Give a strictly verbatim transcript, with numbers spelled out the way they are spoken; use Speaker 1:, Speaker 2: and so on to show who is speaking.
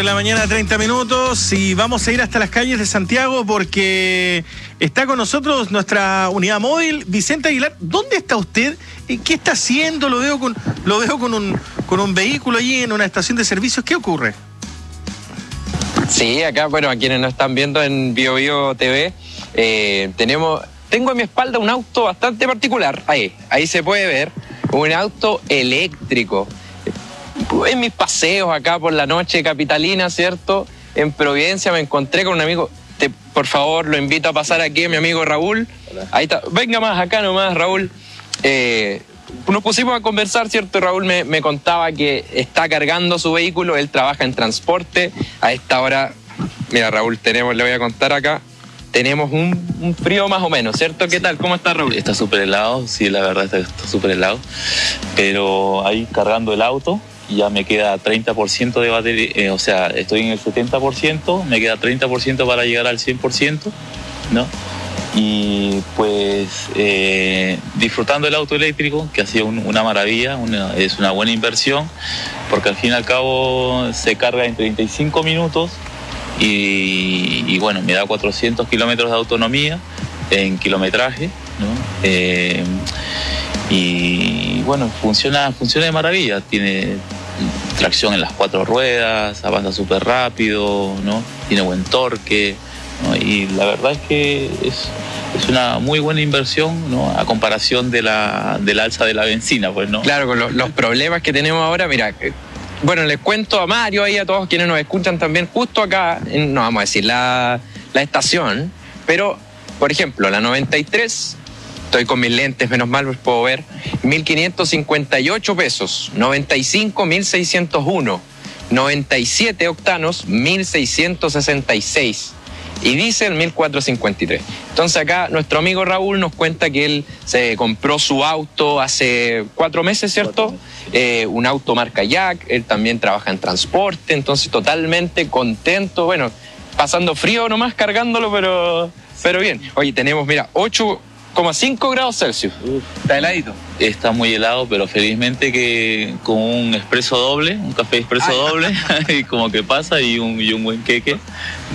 Speaker 1: De la mañana, treinta minutos, y vamos a ir hasta las calles de Santiago porque está con nosotros nuestra unidad móvil, Vicente Aguilar. ¿Dónde está usted? ¿Qué está haciendo? Lo veo con, lo veo con un, con un vehículo allí en una estación de servicios. ¿Qué ocurre?
Speaker 2: Sí, acá, bueno, a quienes nos están viendo en Bio Bio T V, eh, tenemos, tengo a mi espalda un auto bastante particular. Ahí, ahí se puede ver, un auto eléctrico. En mis paseos acá por la noche capitalina, ¿cierto? En Providencia me encontré con un amigo. Te, por favor, lo invito a pasar aquí, mi amigo Raúl. Hola. Ahí está. Venga más acá nomás, Raúl. Eh, nos pusimos a conversar, ¿cierto? Raúl me, me contaba que está cargando su vehículo. Él trabaja en transporte. A esta hora, mira, Raúl, tenemos, le voy a contar acá. Tenemos un, un frío más o menos, ¿cierto? ¿Qué tal? ¿Cómo está, Raúl?
Speaker 3: Está súper helado, sí, la verdad está súper helado. Pero ahí cargando el auto, ya me queda treinta por ciento de batería, eh, o sea, estoy en el setenta por ciento, me queda treinta por ciento para llegar al cien por ciento, ¿no? Y pues eh, disfrutando el auto eléctrico, que ha sido un, una maravilla, una, es una buena inversión, porque al fin y al cabo se carga en treinta y cinco minutos y, y bueno, me da cuatrocientos kilómetros de autonomía en kilometraje, ¿no? Eh, y bueno, funciona, funciona de maravilla, tiene tracción en las cuatro ruedas, avanza súper rápido, ¿no? Tiene buen torque, ¿no? Y la verdad es que es, es una muy buena inversión, ¿no? A comparación de la, del alza de la benzina, pues, ¿no?
Speaker 2: Claro, con los, los problemas que tenemos ahora, mira, bueno, les cuento a Mario y a todos quienes nos escuchan también, justo acá, en, no vamos a decir la, la estación, pero, por ejemplo, la noventa y tres... Estoy con mis lentes, menos mal puedo ver. mil quinientos cincuenta y ocho pesos. noventa y cinco, mil seiscientos uno. noventa y siete octanos, mil seiscientos sesenta y seis. Y diésel, mil cuatrocientos cincuenta y tres. Entonces acá nuestro amigo Raúl nos cuenta que él se compró su auto hace cuatro meses, ¿cierto? Eh, un auto marca Jack. Él también trabaja en transporte, entonces totalmente contento. Bueno, pasando frío nomás, cargándolo, pero, pero bien. Oye, tenemos, mira, ocho coma cinco grados Celsius.
Speaker 3: Uf.
Speaker 2: Está heladito.
Speaker 3: Está muy helado, pero felizmente que con un expreso doble, un café expreso doble, y como que pasa, y un, y un buen queque.